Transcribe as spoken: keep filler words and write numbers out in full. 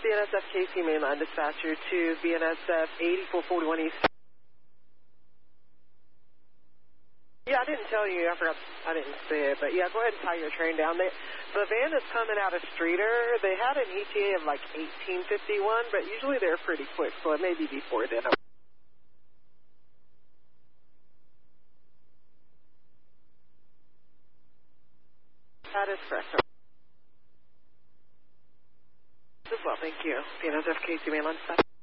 B N S F K C mainline dispatcher to B N S F eighty-four forty-one East. Yeah, I didn't tell you. I forgot. I didn't say it, but yeah, go ahead and tie your train down. They, the van is coming out of Streeter. They had an E T A of like eighteen fifty-one, but usually they're pretty quick, so it may be before then. That is correct. As well, thank you. B N S F K C mainline.